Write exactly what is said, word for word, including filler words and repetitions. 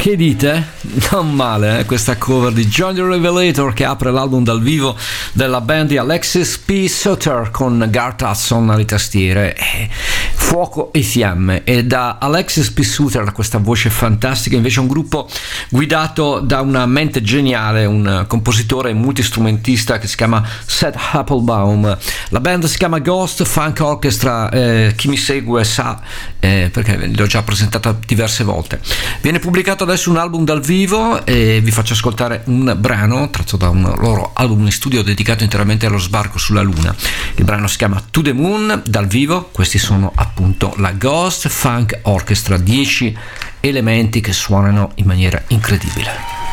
Che dite? Non male, eh? Questa cover di John the Revelator che apre l'album dal vivo della band di Alexis P. Sutter con Garth Hudson alle tastiere. E fuoco e fiamme. E da Alexis P. Sutter, questa voce fantastica, invece un gruppo guidato da una mente geniale, un compositore multistrumentista che si chiama Seth Applebaum. La band si chiama Ghost Funk Orchestra, eh, chi mi segue sa eh, perché l'ho già presentata diverse volte. Viene pubblicato adesso un album dal vivo e vi faccio ascoltare un brano tratto da un loro album in studio dedicato interamente allo sbarco sulla Luna. Il brano si chiama To the Moon. Dal vivo questi sono appunto la Ghost Funk Orchestra, dieci elementi che suonano in maniera incredibile.